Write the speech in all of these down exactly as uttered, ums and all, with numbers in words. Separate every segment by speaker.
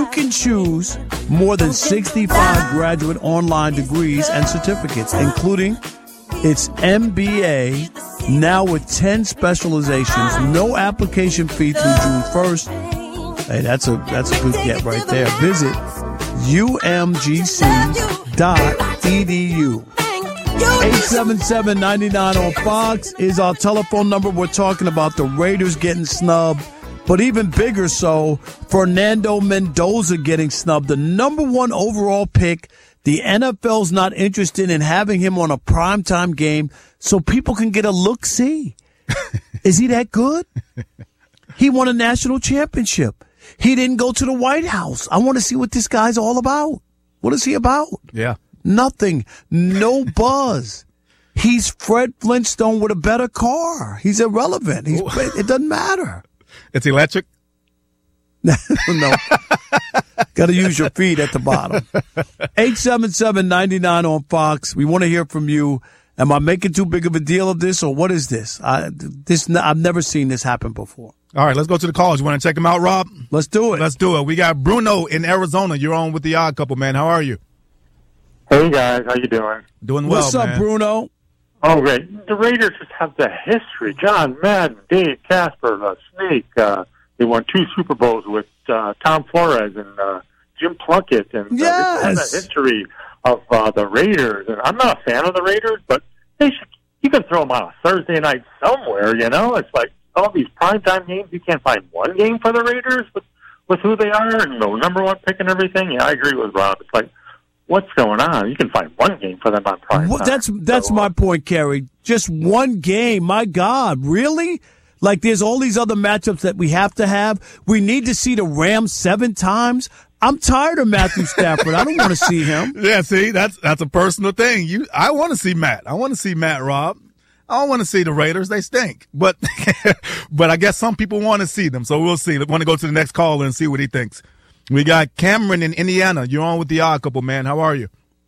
Speaker 1: You can choose more than sixty-five graduate online degrees and certificates, including its M B A, now with ten specializations, no application fee through June first. Hey, that's a that's a good get right there. Visit U M G C dot E D U. eight seven seven, nine nine on Fox is our telephone number. We're talking about the Raiders getting snubbed, but even bigger so, Fernando Mendoza getting snubbed. The number one overall pick. The N F L's not interested in having him on a primetime game so people can get a look-see. Is he that good? He won a national championship. He didn't go to the White House. I want to see what this guy's all about. What is he about?
Speaker 2: Yeah.
Speaker 1: Nothing. No buzz. He's Fred Flintstone with a better car. He's irrelevant. He's, it doesn't matter.
Speaker 2: It's electric?
Speaker 1: No. Got to use your feet at the bottom. eight seven seven, nine nine on Fox. We want to hear from you. Am I making too big of a deal of this, or what is this? I, this I've never seen this happen before.
Speaker 2: All right, let's go to the calls. You want to check them out, Rob?
Speaker 1: Let's do it.
Speaker 2: Let's do it. We got Bruno in Arizona. You're on with the Odd Couple, man. How are you?
Speaker 3: Hey, guys. How you doing?
Speaker 2: Doing well,
Speaker 1: What's up,
Speaker 2: man.
Speaker 1: Bruno?
Speaker 3: Oh, great. The Raiders just have the history. John Madden, Dave Casper, the Snake. Uh, they won two Super Bowls with uh, Tom Flores and uh, Jim Plunkett. And uh,
Speaker 1: Yes.
Speaker 3: they have the history of uh, the Raiders. And I'm not a fan of the Raiders, but they should. You can throw them on a Thursday night somewhere, you know? It's like all these primetime games. You can't find one game for the Raiders with, with who they are and the number one pick and everything. Yeah, I agree with Rob. It's like, what's going on? You can find one game for them on prime
Speaker 1: Well,
Speaker 3: time.
Speaker 1: that's that's
Speaker 3: so,
Speaker 1: my point, Kerry. Just one game. My God, really? Like, there's all these other matchups that we have to have. We need to see the Rams seven times. I'm tired of Matthew Stafford. I don't want to see him.
Speaker 2: Yeah, see, that's that's a personal thing. You, I want to see Matt. I want to see Matt, Rob. I don't want to see the Raiders. They stink. But but I guess some people want to see them, so we'll see. I want to go to the next caller and see what he thinks. We got Cameron in Indiana. You're on with the Odd Couple, man. How are you?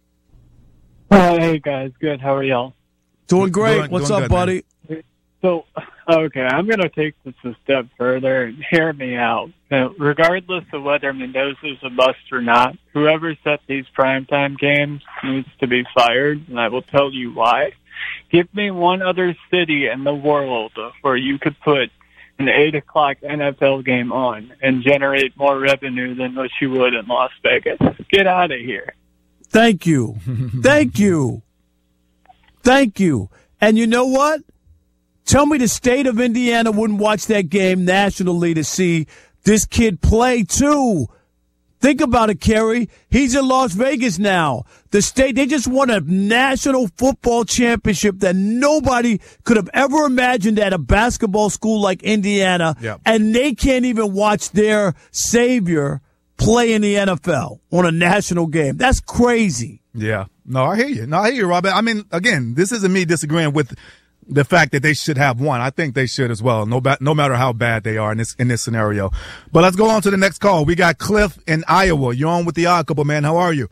Speaker 4: Oh, hey, guys. Good. How are y'all?
Speaker 1: Doing great.
Speaker 2: Doing-
Speaker 1: What's
Speaker 2: doing
Speaker 1: up,
Speaker 2: good,
Speaker 1: buddy?
Speaker 4: So, okay, I'm going to take this a step further and hear me out. Now, regardless of whether Mendoza's a bust or not, whoever set these primetime games needs to be fired, and I will tell you why. Give me one other city in the world where you could put an eight o'clock N F L game on and generate more revenue than what you would in Las Vegas. Get out of here.
Speaker 1: Thank you. Thank you. Thank you. And you know what? Tell me the state of Indiana wouldn't watch that game nationally to see this kid play, too. Think about it, Kerry. He's in Las Vegas now. The state, they just won a national football championship that nobody could have ever imagined at a basketball school like Indiana.
Speaker 2: Yep.
Speaker 1: And they can't even watch their savior play in the N F L on a national game. That's crazy.
Speaker 2: Yeah. No, I hear you. No, I hear you, Rob. I mean, again, this isn't me disagreeing with the fact that they should have one. I think they should as well, no, ba- no matter how bad they are in this in this scenario. But let's go on to the next call. We got Cliff in Iowa. You're on with the Odd Couple, man. How are you?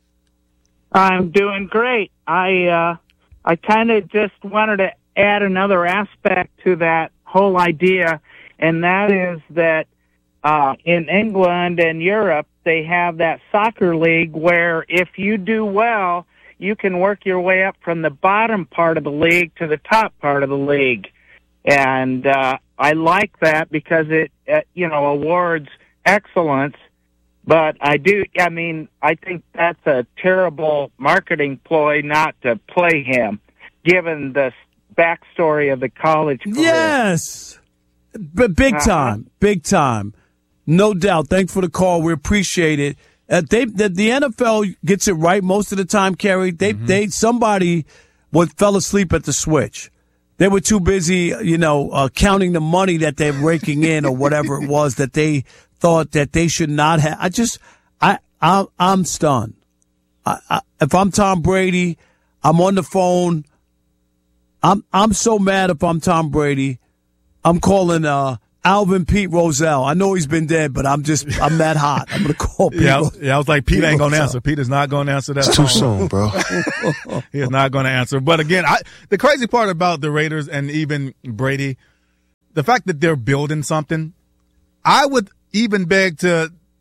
Speaker 5: I'm doing great. I uh, I kind of just wanted to add another aspect to that whole idea, and that is that uh, in England and Europe, they have that soccer league where if you do well, you can work your way up from the bottom part of the league to the top part of the league. And uh, I like that because it, uh, you know, awards excellence. But I do, I mean, I think that's a terrible marketing ploy not to play him, given the backstory of the college career.
Speaker 1: Yes. B- big
Speaker 5: Uh-huh.
Speaker 1: time. Big time. No doubt. Thanks for the call. We appreciate it. Uh, they, the, the N F L gets it right most of the time, Kerry. They, mm-hmm. they, somebody was, fell asleep at the switch. They were too busy, you know, uh, counting the money that they're raking in or whatever it was that they thought that they should not have. I just, I, I I'm stunned. I, I, if I'm Tom Brady, I'm on the phone. I'm, I'm so mad if I'm Tom Brady. I'm calling, uh, Alvin Pete Rozelle. I know he's been dead, but I'm just, I'm that hot. I'm going to call Pete.
Speaker 2: Yeah,
Speaker 1: Ro-
Speaker 2: yeah, I was like, Pete,
Speaker 1: Pete
Speaker 2: ain't going to
Speaker 1: Rozelle.
Speaker 2: answer. Pete is not going to answer that.
Speaker 6: It's too soon, bro.
Speaker 2: He is not going to answer. But again, I, the crazy part about the Raiders and even Brady, the fact that they're building something, I would even beg to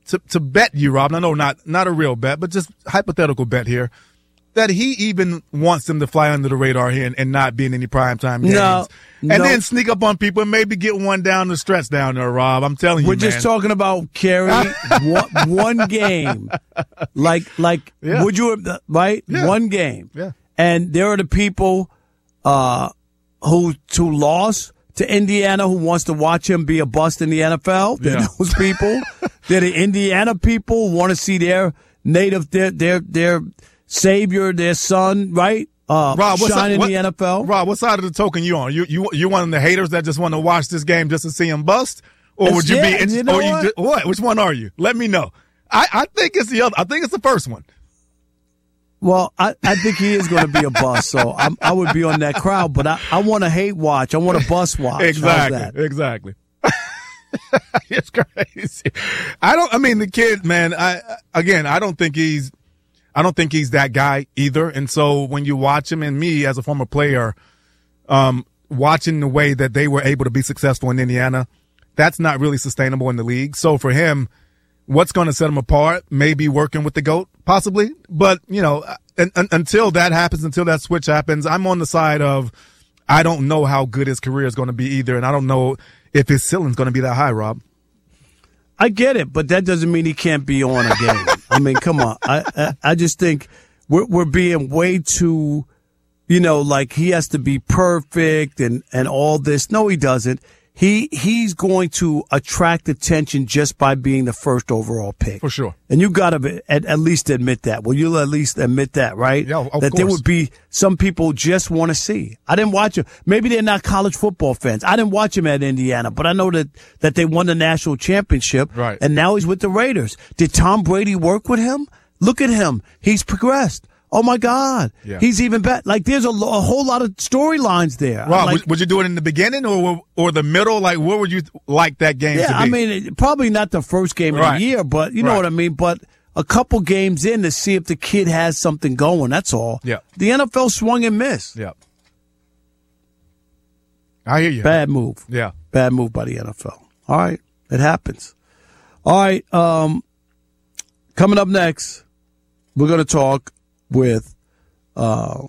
Speaker 2: to, to bet you, Rob. I know not not a real bet, but just hypothetical bet here, that he even wants them to fly under the radar here and, and not be in any primetime games.
Speaker 1: No,
Speaker 2: and
Speaker 1: no.
Speaker 2: then sneak up on people and maybe get one down the stretch down there, Rob. I'm telling you,
Speaker 1: We're
Speaker 2: man.
Speaker 1: just talking about, Kerry, one, one game. Like, like
Speaker 2: Yeah.
Speaker 1: would you, right?
Speaker 2: Yeah.
Speaker 1: One game.
Speaker 2: Yeah.
Speaker 1: And there are the people uh, who, who lost to Indiana who wants to watch him be a bust in the N F L. They're
Speaker 2: Yeah.
Speaker 1: those people. They're the Indiana people who want to see their native, their, their, their savior, their son, right? Uh,
Speaker 2: Rob, what's
Speaker 1: shine
Speaker 2: up-
Speaker 1: in
Speaker 2: what-
Speaker 1: the N F L.
Speaker 2: Rob, what side of the token you on? You you you one of the haters that just want to watch this game just to see him bust, or
Speaker 1: It's-
Speaker 2: would you
Speaker 1: yeah,
Speaker 2: be?
Speaker 1: you know
Speaker 2: or you
Speaker 1: what?
Speaker 2: ju- what? Which one are you? Let me know. I, I think it's the other. I think it's the first one.
Speaker 1: Well, I, I think he is going to be a bust, so I'm, I would be on that crowd. But I, I want a hate watch. I want a bust watch. How's
Speaker 2: Exactly.
Speaker 1: that?
Speaker 2: Exactly. It's crazy. I don't. I mean, the kid, man. I again, I don't think he's. I don't think he's that guy either. And so when you watch him, and me as a former player, um, watching the way that they were able to be successful in Indiana, that's not really sustainable in the league. So for him, what's going to set him apart? Maybe working with the GOAT, possibly. But you know, un- un- until that happens, until that switch happens, I'm on the side of I don't know how good his career is going to be either, and I don't know if his ceiling's going to be that high, Rob.
Speaker 1: I get it, but that doesn't mean he can't be on a game. I mean, come on. I, I I just think we're we're being way too, you know, like he has to be perfect and, and all this. No, he doesn't. He he's going to attract attention just by being the first overall pick.
Speaker 2: For sure.
Speaker 1: And you got to at, at least admit that. Well, you'll at least admit that, right?
Speaker 2: Yeah, of
Speaker 1: that there
Speaker 2: course.
Speaker 1: would be some people just want to see. I didn't watch him. Maybe they're not college football fans. I didn't watch him at Indiana, but I know that, that they won the national championship.
Speaker 2: Right.
Speaker 1: And now he's with the Raiders. Did Tom Brady work with him? Look at him. He's progressed. Oh my God.
Speaker 2: Yeah.
Speaker 1: He's even better. Like there's a, lo- a whole lot of storylines there.
Speaker 2: Rob,
Speaker 1: like,
Speaker 2: would, would you do it in the beginning or or the middle? Like, what would you like that game
Speaker 1: yeah,
Speaker 2: to be?
Speaker 1: I mean, it- probably not the first game of
Speaker 2: Right.
Speaker 1: the year, but you know
Speaker 2: Right.
Speaker 1: what I mean? But a couple games in to see if the kid has something going. That's all.
Speaker 2: Yeah.
Speaker 1: The N F L swung and missed.
Speaker 2: Yeah. I hear you.
Speaker 1: Bad move.
Speaker 2: Yeah.
Speaker 1: Bad move by the N F L. All right. It happens. All right. Um, coming up next, we're going to talk with, uh,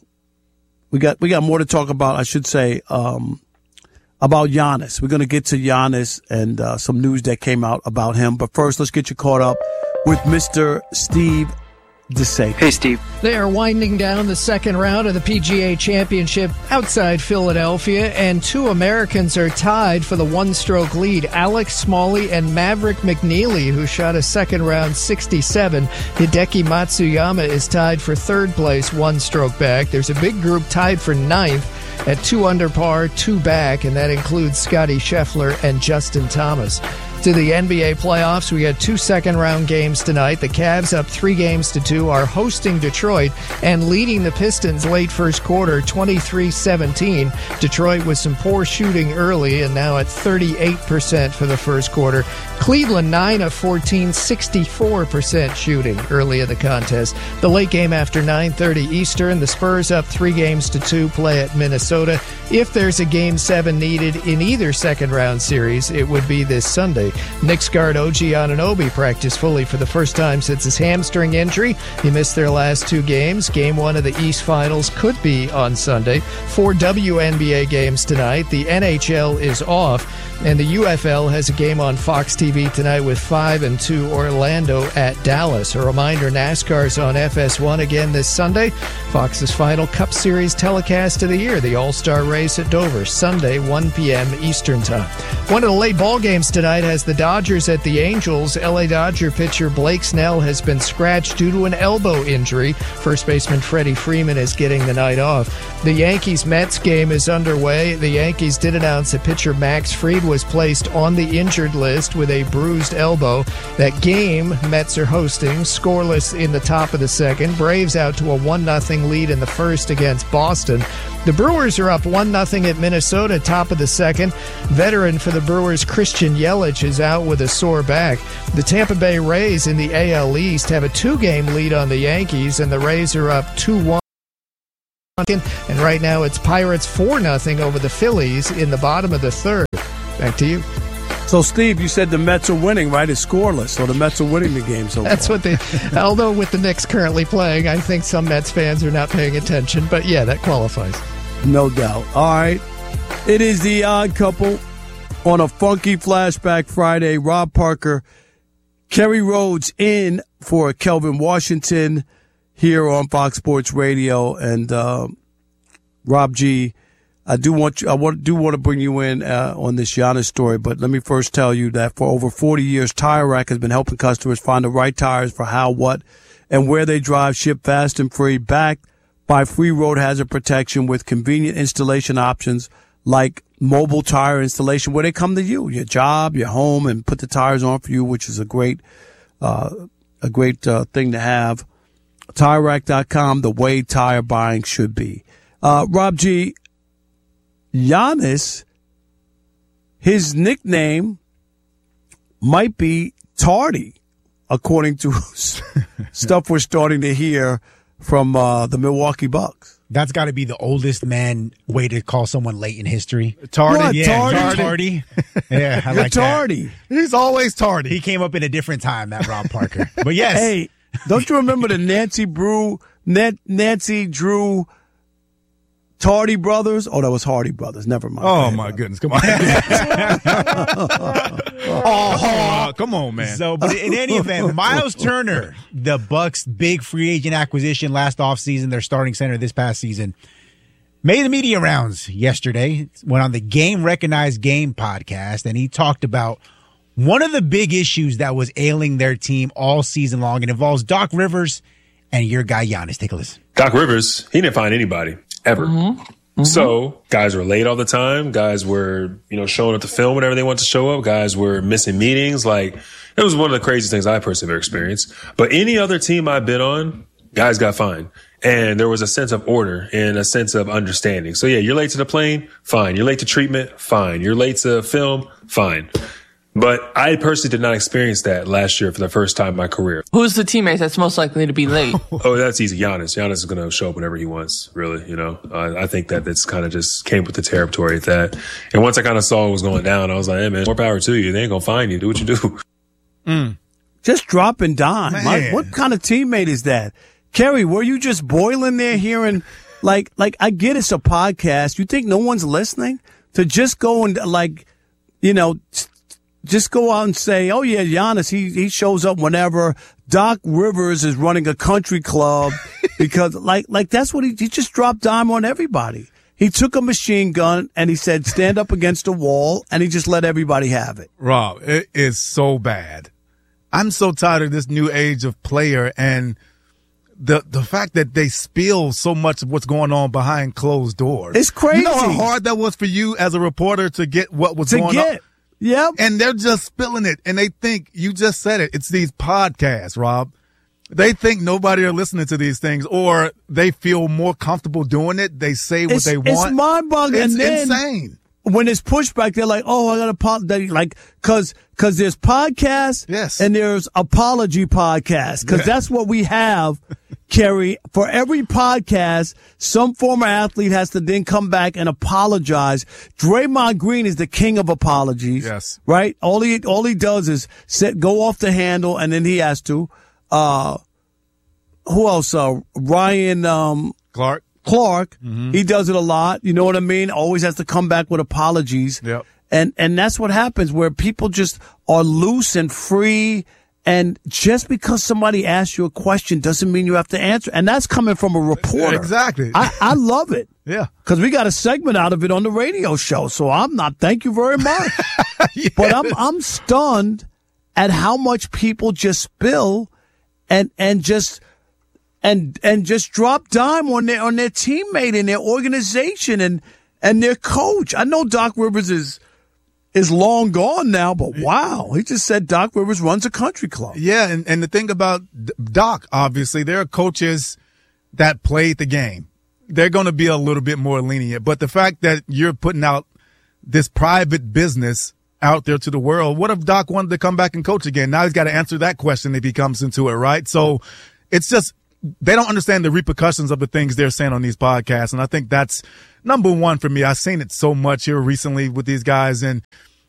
Speaker 1: we got, we got more to talk about, I should say, um, about Giannis. We're going to get to Giannis and uh, some news that came out about him. But first, let's get you caught up with Mister Steve DeSaco.
Speaker 6: Hey, Steve.
Speaker 7: They are winding down the second round of the P G A Championship outside Philadelphia, and two Americans are tied for the one-stroke lead. Alex Smalley and Maverick McNeely, who shot a second-round sixty-seven. Hideki Matsuyama is tied for third place, one stroke back. There's a big group tied for ninth at two under par, two back, and that includes Scotty Scheffler and Justin Thomas. To the N B A playoffs, we got two second-round games tonight. The Cavs, up three games to two, are hosting Detroit and leading the Pistons late first quarter, twenty-three seventeen. Detroit with some poor shooting early and now at thirty-eight percent for the first quarter. Cleveland, nine of fourteen, sixty-four percent shooting early in the contest. The late game after nine thirty Eastern, the Spurs up three games to two, play at Minnesota. If there's a game seven needed in either second-round series, it would be this Sunday. Knicks guard O G Anunoby practiced fully for the first time since his hamstring injury. He missed their last two games. Game one of the East Finals could be on Sunday. Four W N B A games tonight. The N H L is off, and the U F L has a game on Fox T V tonight with five and two Orlando at Dallas. A reminder, NASCAR's on F S one again this Sunday. Fox's final Cup Series telecast of the year, the All-Star Race at Dover, Sunday, one p.m. Eastern Time. One of the late ball games tonight has the Dodgers at the Angels. L A Dodger pitcher Blake Snell has been scratched due to an elbow injury. First baseman Freddie Freeman is getting the night off. The Yankees-Mets game is underway. The Yankees did announce that pitcher Max Fried was placed on the injured list with a bruised elbow. That game, Mets are hosting, scoreless in the top of the second. Braves out to a one nothing lead in the first against Boston. The Brewers are up one nothing at Minnesota, top of the second. Veteran for the Brewers, Christian Yelich, is out with a sore back. The Tampa Bay Rays in the A L East have a two-game lead on the Yankees, and the Rays are up two one. And right now it's Pirates four nothing over the Phillies in the bottom of the third. Back to you.
Speaker 1: So, Steve, you said the Mets are winning, right? It's scoreless, so the Mets are winning the game so
Speaker 7: That's
Speaker 1: far.
Speaker 7: what they. Although with the Knicks currently playing, I think some Mets fans are not paying attention. But yeah, that qualifies.
Speaker 1: No doubt. All right. It is the Odd Couple on a funky Flashback Friday. Rob Parker, Kerry Rhodes in for Kelvin Washington here on Fox Sports Radio, and uh, Rob G. I do want you, I want, do want to bring you in uh, on this Giannis story, but let me first tell you that for over forty years, Tire Rack has been helping customers find the right tires for how, what, and where they drive, shipped fast and free, backed by free road hazard protection with convenient installation options like mobile tire installation, where they come to you, your job, your home, and put the tires on for you, which is a great, uh, a great uh, thing to have. Tire Rack dot com, the way tire buying should be. Uh, Rob G., Giannis, his nickname might be Tardy, according to stuff we're starting to hear from uh, the Milwaukee Bucks.
Speaker 6: That's got to be the oldest man way to call someone late in history.
Speaker 2: Tardy.
Speaker 1: What,
Speaker 6: Yeah,
Speaker 1: tardy?
Speaker 6: tardy. Yeah, I
Speaker 1: You're
Speaker 6: like
Speaker 1: tardy.
Speaker 2: He's always
Speaker 6: that.
Speaker 2: tardy.
Speaker 6: He came up in a different time, that Rob Parker. But yes.
Speaker 1: Hey, don't you remember the Nancy Brew, Nat, Nancy Drew Tardy brothers? Oh, that was Hardy brothers. Never mind.
Speaker 2: Oh,
Speaker 1: Hey,
Speaker 2: my
Speaker 1: brother.
Speaker 2: goodness. Come on. oh, come on, man.
Speaker 6: So, but in any event, Miles Turner, the Bucks' big free agent acquisition last offseason, their starting center this past season, made the media rounds yesterday, went on the Game Recognized Game podcast, and he talked about one of the big issues that was ailing their team all season long. It involves Doc Rivers and your guy Giannis. Take a listen.
Speaker 8: Doc Rivers, he didn't find anybody ever. Mm-hmm. Mm-hmm. So guys were late all the time. Guys were, you know, showing up to film whenever they wanted to show up. Guys were missing meetings. Like, it was one of the craziest things I personally ever experienced. But any other team I've been on, guys got fined. And there was a sense of order and a sense of understanding. So yeah, you're late to the plane, fine. You're late to treatment, fine. You're late to film, fine. But I personally did not experience that last year for the first time in my career.
Speaker 9: Who's the teammate that's most likely to be late?
Speaker 8: Oh, that's easy. Giannis. Giannis is going to show up whenever he wants, really. You know, I, I think that that's kind of just came with the territory at that. And once I kind of saw what was going down, I was like, hey, man, more power to you. They ain't going to find you. Do what you do.
Speaker 1: Mm. Just dropping dime. My, what kind of teammate is that? Kerry, were you just boiling there hearing, like, like I get it's a podcast. You think no one's listening? To just go and, like, you know, just go out and say, oh, yeah, Giannis, he, he shows up whenever. Doc Rivers is running a country club because, like, like that's what he, he just dropped dime on everybody. He took a machine gun and he said, stand up against a wall, and he just let everybody have it.
Speaker 2: Rob, it is so bad. I'm so tired of this new age of player and the the fact that they spill so much of what's going on behind closed doors.
Speaker 1: It's crazy.
Speaker 2: You know how hard that was for you as a reporter to get what was
Speaker 1: to
Speaker 2: going
Speaker 1: get.
Speaker 2: on?
Speaker 1: Yep.
Speaker 2: And they're just spilling it. And they think, you just said it, it's these podcasts, Rob. They think nobody are listening to these things, or they feel more comfortable doing it. They say what
Speaker 1: it's,
Speaker 2: they want.
Speaker 1: It's mind-boggling.
Speaker 2: It's
Speaker 1: and then,
Speaker 2: insane.
Speaker 1: When there's pushback, they're like, oh, I got to apologize. Like, cause, cause there's podcasts.
Speaker 2: Yes.
Speaker 1: And there's apology podcasts. Cause yeah. that's what we have, Kerry. For every podcast, some former athlete has to then come back and apologize. Draymond Green is the king of apologies.
Speaker 2: Yes.
Speaker 1: Right? All he, all he does is set, go off the handle, and then he has to, uh, who else? Uh, Ryan, um,
Speaker 2: Clark.
Speaker 1: Clark, mm-hmm. He does it a lot. You know what I mean? Always has to come back with apologies.
Speaker 2: Yep.
Speaker 1: And, and that's what happens where people just are loose and free. And just because somebody asks you a question doesn't mean you have to answer. And that's coming from a reporter.
Speaker 2: Exactly.
Speaker 1: I, I love it.
Speaker 2: Yeah.
Speaker 1: Cause we got a segment out of it on the radio show. So I'm not, thank you very much. Yes. But I'm, I'm stunned at how much people just spill and, and just, And and just drop dime on their on their teammate and their organization and and their coach. I know Doc Rivers is is long gone now, but wow, he just said Doc Rivers runs a country club.
Speaker 2: Yeah, and, and the thing about Doc, obviously, there are coaches that played the game. They're going to be a little bit more lenient. But the fact that you're putting out this private business out there to the world, what if Doc wanted to come back and coach again? Now he's got to answer that question if he comes into it, right? So it's just, they don't understand the repercussions of the things they're saying on these podcasts. And I think that's number one for me. I've seen it so much here recently with these guys. And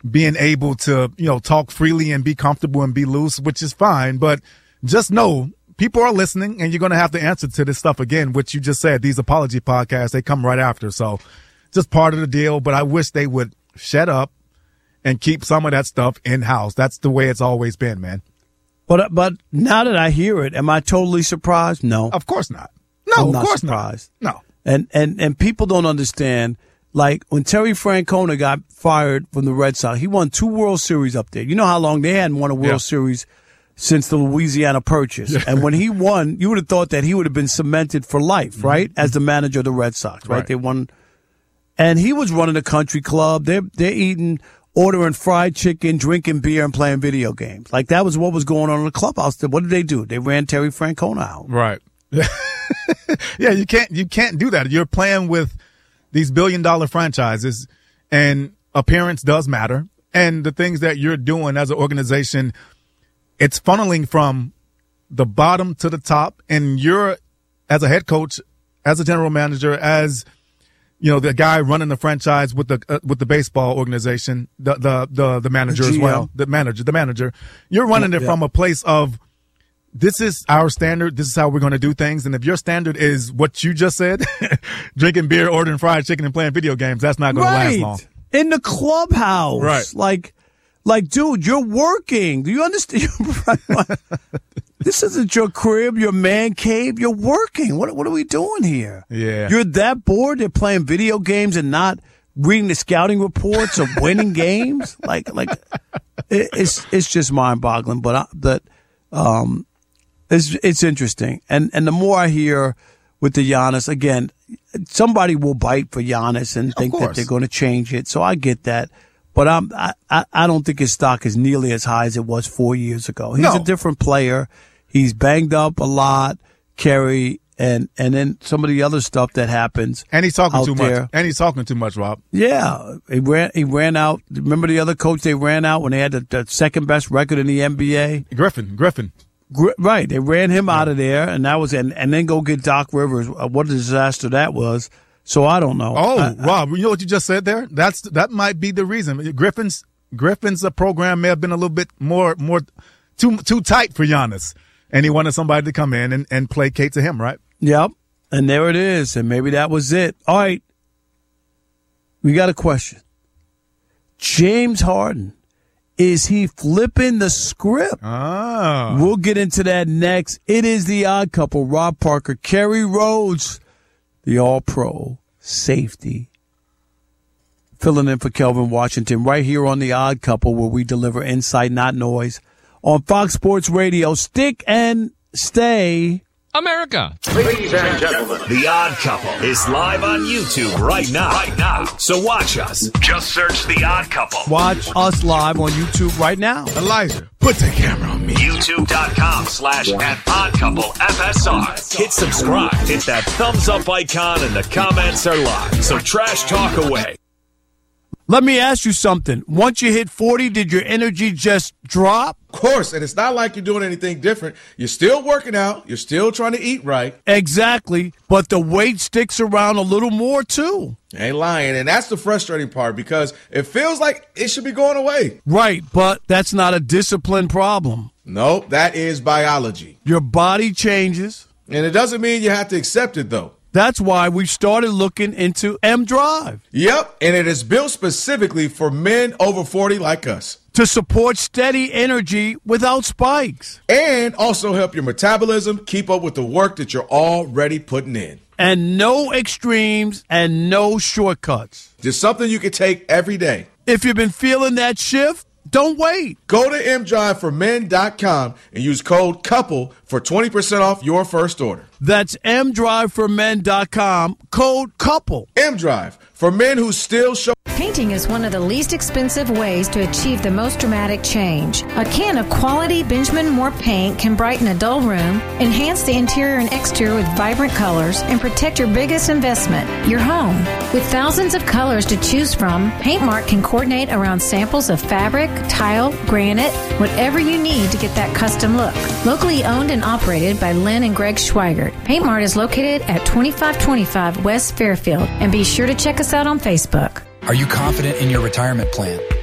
Speaker 2: being able to, you know, talk freely and be comfortable and be loose, which is fine. But just know people are listening, and you're going to have to answer to this stuff again, which you just said. These apology podcasts, they come right after. So just part of the deal. But I wish they would shut up and keep some of that stuff in-house. That's the way it's always been, man.
Speaker 1: But but now that I hear it, am I totally surprised? No.
Speaker 2: Of course not. No,
Speaker 1: I'm
Speaker 2: of
Speaker 1: not
Speaker 2: course
Speaker 1: surprised.
Speaker 2: not. No.
Speaker 1: And, and, and people don't understand, like, when Terry Francona got fired from the Red Sox, he won two World Series up there. You know how long they hadn't won a World
Speaker 2: Yeah.
Speaker 1: Series since the Louisiana Purchase.
Speaker 2: Yeah.
Speaker 1: And when he won, you would have thought that he would have been cemented for life, right, as the manager of the Red Sox, right?
Speaker 2: Right.
Speaker 1: They won. And he was running a country club. They're, they're eating, ordering fried chicken, drinking beer, and playing video games. Like, that was what was going on in the clubhouse. What did they do? They ran Terry Francona out.
Speaker 2: Right. Yeah, you can't you can't do that. You're playing with these billion dollar franchises, and appearance does matter. And the things that you're doing as an organization, it's funneling from the bottom to the top. And you're, as a head coach, as a general manager, as you know, the guy running the franchise with the uh, with the baseball organization, the the the, the manager
Speaker 1: The
Speaker 2: as
Speaker 1: G M.
Speaker 2: well, the manager, the manager. You're running it
Speaker 1: Yeah.
Speaker 2: from a place of, this is our standard. This is how we're going to do things. And if your standard is what you just said, drinking beer, ordering fried chicken, and playing video games, that's not going
Speaker 1: Right.
Speaker 2: to last long.
Speaker 1: In the clubhouse.
Speaker 2: Right.
Speaker 1: Like, like, dude, you're working. Do you understand? This isn't your crib, your man cave. You're working. What, what are we doing here?
Speaker 2: Yeah.
Speaker 1: You're that bored? They're playing video games and not reading the scouting reports of winning games? Like, like, it, it's, it's just mind boggling. But I, that, um, It's it's interesting, and and the more I hear with the Giannis, again, somebody will bite for Giannis and think that
Speaker 2: course.
Speaker 1: they're going to change it. So I get that, but I'm I, I I don't think his stock is nearly as high as it was four years ago. He's
Speaker 2: No.
Speaker 1: a different player. He's banged up a lot, Kerry, and and then some of the other stuff that happens.
Speaker 2: And he's talking
Speaker 1: out
Speaker 2: too
Speaker 1: there.
Speaker 2: much. And he's talking too much, Rob.
Speaker 1: Yeah, he ran he ran out. Remember the other coach they ran out when they had the, the second best record in the N B A?
Speaker 2: Griffin, Griffin.
Speaker 1: Gr- Right, they ran him out of there, and that was, and, and then go get Doc Rivers. Uh, What a disaster that was. So I don't know.
Speaker 2: Oh,
Speaker 1: I-
Speaker 2: Rob, you know what you just said there? That's that might be the reason. Griffin's Griffin's uh, program may have been a little bit more more too too tight for Giannis, and he wanted somebody to come in and, and placate to him, right?
Speaker 1: Yep, and there it is, and maybe that was it. All right, we got a question. James Harden, is he flipping the script?
Speaker 2: Oh.
Speaker 1: We'll get into that next. It is the Odd Couple. Rob Parker, Kerry Rhodes, the All-Pro safety, filling in for Kelvin Washington right here on the Odd Couple, where we deliver insight, not noise, on Fox Sports Radio. Stick and stay.
Speaker 10: America.
Speaker 11: Ladies and gentlemen, The Odd Couple is live on YouTube right now. Right now. So watch us. Just search The Odd Couple.
Speaker 1: Watch us live on YouTube right now.
Speaker 2: Elijah, put the camera on me.
Speaker 11: YouTube.com slash at Odd Couple F S R. Hit subscribe. Hit that thumbs up icon, and the comments are live. So trash talk away.
Speaker 1: Let me ask you something. Once you hit forty, did your energy just drop?
Speaker 12: Of course, and it's not like you're doing anything different. You're still working out. You're still trying to eat right.
Speaker 1: Exactly, but the weight sticks around a little more, too.
Speaker 12: Ain't lying, and that's the frustrating part because it feels like it should be going away.
Speaker 1: Right, but that's not a discipline problem.
Speaker 12: Nope, that is biology.
Speaker 1: Your body changes.
Speaker 12: And it doesn't mean you have to accept it, though.
Speaker 1: That's why we started looking into M Drive.
Speaker 12: Yep, and it is built specifically for men over forty like us.
Speaker 1: To support steady energy without spikes.
Speaker 12: And also help your metabolism keep up with the work that you're already putting in.
Speaker 1: And no extremes and no shortcuts.
Speaker 12: Just something you can take every day.
Speaker 1: If you've been feeling that shift, don't wait.
Speaker 12: Go to m drive for men dot com and use code COUPLE for twenty percent off your first order.
Speaker 1: That's m drive for men dot com, code COUPLE.
Speaker 12: M-Drive, for men who still show...
Speaker 13: Painting is one of the least expensive ways to achieve the most dramatic change. A can of quality Benjamin Moore paint can brighten a dull room, enhance the interior and exterior with vibrant colors, and protect your biggest investment, your home. With thousands of colors to choose from, PaintMart can coordinate around samples of fabric, tile, granite, whatever you need to get that custom look. Locally owned and operated by Lynn and Greg Schweigert, PaintMart is located at twenty-five twenty-five West Fairfield, and be sure to check us out on Facebook.
Speaker 14: Are you confident in your retirement plan?